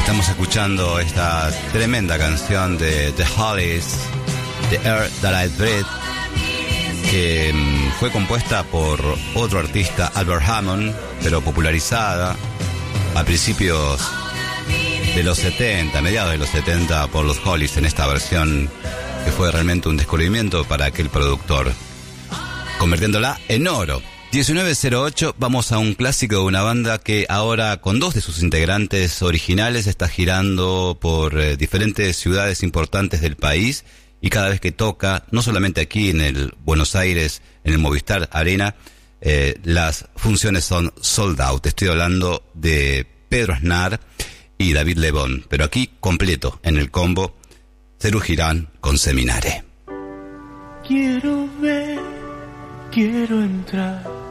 Estamos escuchando esta tremenda canción de The Hollies, The Air That I Breathe, que fue compuesta por otro artista, Albert Hammond, pero popularizada a principios de los 70, mediados de los 70, por los Hollies en esta versión que fue realmente un descubrimiento para aquel productor, convirtiéndola en oro. 1908, vamos a un clásico de una banda que ahora, con dos de sus integrantes originales, está girando por diferentes ciudades importantes del país, y cada vez que toca, no solamente aquí en el Buenos Aires, en el Movistar Arena, las funciones son sold out. Estoy hablando de Pedro Aznar y David Lebón, pero aquí completo en el combo, Serú Girán con Seminare. Quiero ver, quiero entrar